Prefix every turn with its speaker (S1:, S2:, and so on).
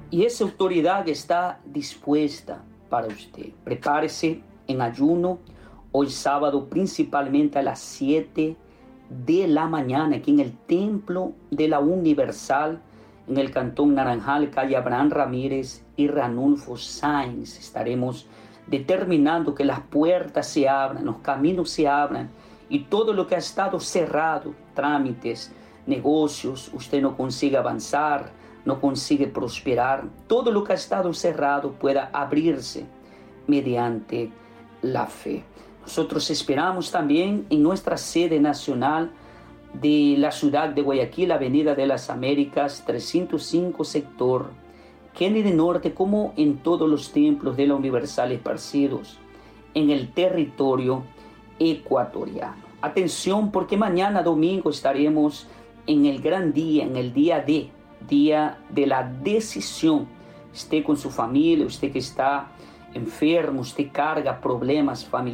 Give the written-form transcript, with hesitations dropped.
S1: Y esa autoridad está dispuesta para usted. Prepárese en ayuno hoy sábado, principalmente a las 7 de la mañana, aquí en el Templo de la Universal, en el Cantón Naranjal, calle Abraham Ramírez y Ranulfo Sáenz. Estaremos determinando que las puertas se abran, los caminos se abran y todo lo que ha estado cerrado, trámites, negocios, usted no consigue avanzar, no consigue prosperar, todo lo que ha estado cerrado pueda abrirse mediante la fe. Nosotros esperamos también en nuestra sede nacional de la ciudad de Guayaquil, Avenida de las Américas, 305 sector Kennedy Norte, como en todos los templos de la Universal esparcidos en el territorio ecuatoriano. Atención, porque mañana domingo estaremos en el gran día, en el día de la decisión. Usted con su familia, usted que está enfermo, usted carga problemas familiares,